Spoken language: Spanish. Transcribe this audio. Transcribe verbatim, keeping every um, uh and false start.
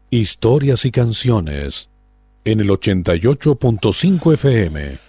Historias y canciones en el ochenta y ocho punto cinco F M.